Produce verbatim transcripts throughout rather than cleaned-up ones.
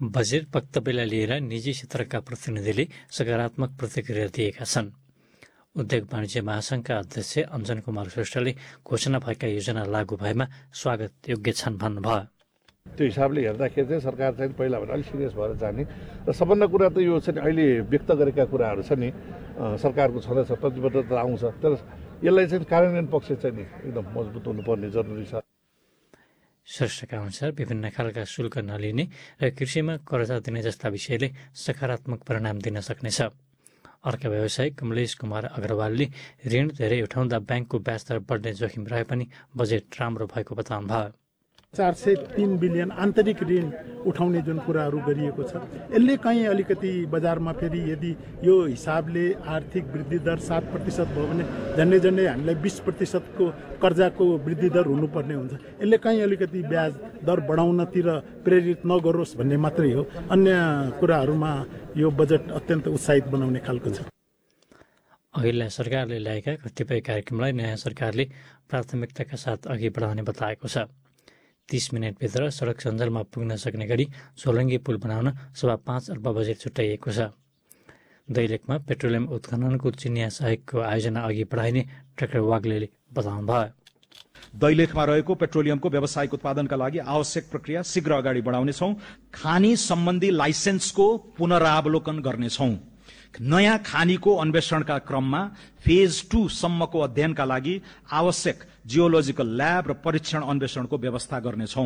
Budget वक्तव्यलाई लिएर निजी क्षेत्रका प्रतिनिधिले सकारात्मक प्रतिक्रिया दिएका छन्। उद्योग वाणिज्य महासंघका अध्यक्ष अञ्जन कुमार श्रेष्ठले घोषणा भएका योजना लागू भएमा स्वागत योग्य छन् भन्नुभयो। त्यो हिसाबले हेर्दाखेरि चाहिँ सरकार चाहिँ पहिला भने अलिक सिरियस भएर जाने र सबभन्दा कुरा त यो चाहिँ अहिले व्यक्त गरेका कुराहरू छ नि सरकारको छँदैछ, प्रतिबद्धता आउँछ, तर यसलाई चाहिँ कार्यान्वयन पक्ष चाहिँ नि एकदम मजबुत हुनुपर्ने जरुरी छ। श्रेष्ठका अनुसार विभिन्न खालका शुल्क नलिने र कृषिमा कर्जा दिने जस्ता विषयले सकारात्मक परिणाम दिन सक्नेछ। अर्का व्यवसायी कमलेश कुमार अग्रवालले ऋण धेरै उठाउँदा ब्याङ्कको ब्याज दर बढ्ने जोखिम रहे पनि बजेट राम्रो भएको बताउनु भयो। चार सय तीन बिलियन आन्तरिक ऋण उठाउने जुन कुराहरू गरिएको छ, यसले कहीँ अलिकति बजारमा फेरि यदि यो हिसाबले आर्थिक वृद्धि दर सात प्रतिशत भयो भने झन्डै झन्डै हामीलाई बिस प्रतिशतको कर्जाको वृद्धि दर हुनुपर्ने हुन्छ। यसले कहीँ अलिकति ब्याज दर बढाउनतिर प्रेरित नगरोस् भन्ने मात्रै हो। अन्य कुराहरूमा यो बजेट अत्यन्त उत्साहित बनाउने खालको छ। अघिल्ला सरकारले ल्याएका कतिपय कार्यक्रमलाई नयाँ सरकारले प्राथमिकताका साथ अघि बढाउने बताएको छ। तीस मिनटभित्र सडक सञ्जालमा पुग्न सक्ने गरी झोलङ्गी पुल बनाउन सवा पाँच अर्ब बजेट छुट्याइएको छ। दैलेखमा पेट्रोलियम उत्खननको चिनिया सहयोगको आयोजना अघि बढाइने डाक्टर वाग्लेले बताउनु भयो। दैलेखमा रहेको पेट्रोलियमको व्यावसायिक उत्पादनका लागि आवश्यक प्रक्रिया शीघ्र अगाडि बढाउनेछौँ। खानी सम्बन्धी लाइसेन्सको पुनरावलोकन गर्नेछौँ। नयाँ खानीको अन्वेषणका क्रममा फेज टू सम्मको अध्ययनका लागि आवश्यक जियोलोजिकल ल्याब र परीक्षण अन्वेषणको व्यवस्था गर्नेछौँ।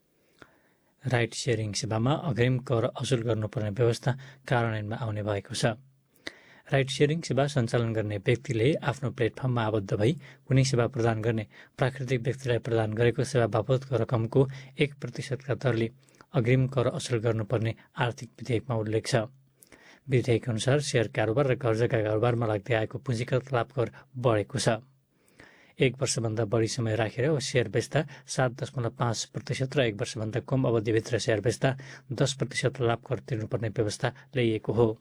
राइट सेयरिङ सेवामा अग्रिम कर असुल गर्नुपर्ने व्यवस्था कार्यान्वयनमा आउने भएको छ। राइट सेयरिङ सेवा सञ्चालन गर्ने व्यक्तिले आफ्नो प्लेटफर्ममा आबद्ध भई कुनै सेवा प्रदान गर्ने प्राकृतिक व्यक्तिलाई प्रदान गरेको सेवा बापतको रकमको एक प्रतिशतका दरले अग्रिम कर असुल गर्नुपर्ने आर्थिक विधेयकमा उल्लेख छ। विधेयक अनुसार सेयर कारोबार र कर्जाका कारोबारमा लाग्दै आएको पुँजीगत लाभ कर बढेको छ। एक वर्षभन्दा बढी समय राखेर सेयर बेच्दा सात दशमलव पाँच प्रतिशत र एक वर्षभन्दा कम अवधिभित्र सेयर बेच्दा दस प्रतिशत लाभ कर तिर्नुपर्ने व्यवस्था ल्याइएको हो।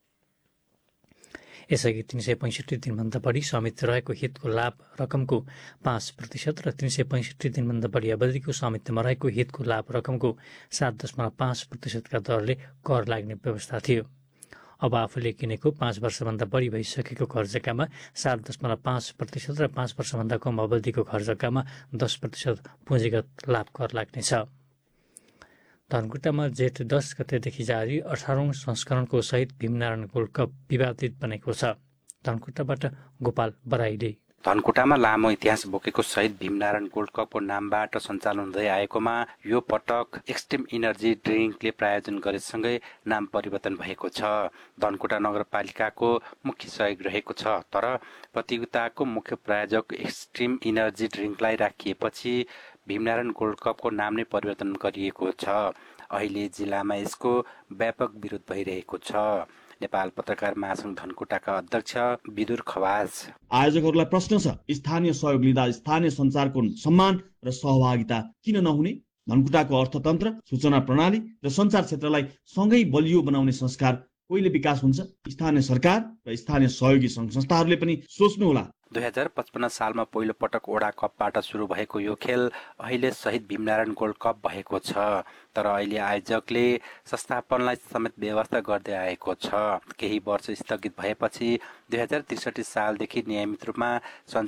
यसअघि तीन सय पैँसठी दिनभन्दा बढी स्वामित्व रहेको हितको लाभ रकमको पाँच प्रतिशत र तीन सय पैँसठी दिनभन्दा बढी अवधिको स्वामित्वमा रहेको हितको लाभ रकमको सात दशमलव पाँच प्रतिशतका दरले कर लाग्ने व्यवस्था थियो। अब आफूले किनेको पाँच वर्षभन्दा बढी भइसकेको खर्चकामा सात दशमलव पाँच प्रतिशत र पाँच वर्षभन्दा कम अवधिको खर्चकामा दस प्रतिशत पुँजीगत लाभ कर लाग्नेछ। धनकुटामा जेठ दस गतेदेखि जारी अठारौं संस्करणको सहित भीमनारायण गोल्ड कप विवादित बनेको छ। धनकुटाबाट गोपाल बराइली। धनकुटामा लामो इतिहास बोकेको शहीद भीमनारायण गोल्ड कपको नामबाट सञ्चालन हुँदै आएकोमा यो पटक एक्सट्रिम इनर्जी ड्रिङ्कले प्रायोजन गरेसँगै नाम परिवर्तन भएको छ। धनकुटा नगरपालिकाको मुख्य सहयोग रहेको छ, तर प्रतियोगिताको मुख्य प्रायोजक एक्सट्रिम इनर्जी ड्रिङ्कलाई राखिएपछि भीमनारायण गोल्ड कपको नाम नै परिवर्तन गरिएको छ। अहिले जिल्लामा यसको व्यापक विरोध भइरहेको छ। नेपाल पत्रकार महासंघ धनकुटाका अध्यक्ष विदुर खवास। आयोजकहरूलाई प्रश्न छ, स्थानीय सहयोग लिँदा स्थानीय सञ्चारको सम्मान र सहभागिता किन नहुने? धनकुटाको अर्थतन्त्र, सूचना प्रणाली र सञ्चार क्षेत्रलाई सँगै बलियो बनाउने संस्कार कहिले विकास हुन्छ? स्थानीय सरकार र स्थानीय सहयोगी सङ्घ संस्थाहरूले पनि सोच्नुहोला। दुई हजार पचपन्न सालमा पहिलो पटक ओडा कपबाट सुरु भएको यो खेल अहिले शहीद भीमनारायण गोल्ड कप भएको छ, तर अहिले आयोजकले संस्थापनलाई समेत व्यवस्था गर्दै आएको छ। केही वर्ष स्थगित भएपछि दुई हजार त्रिसठी सालदेखि नियमित रूपमा